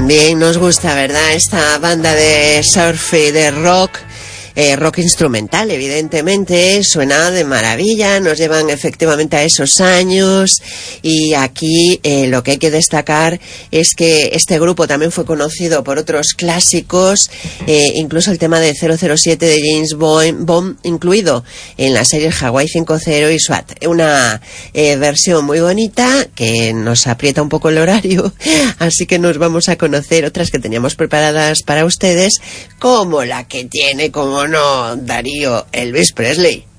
también nos gusta, ¿verdad? Esta banda de surf y de rock. Rock instrumental, evidentemente, suena de maravilla, nos llevan efectivamente a esos años, y aquí lo que hay que destacar es que este grupo también fue conocido por otros clásicos, incluso el tema de 007 de James Bond incluido en la serie Hawaii 5-0 y SWAT, una versión muy bonita que nos aprieta un poco el horario, así que nos vamos a conocer otras que teníamos preparadas para ustedes, como la que tiene, como no, Darío, Elvis Presley.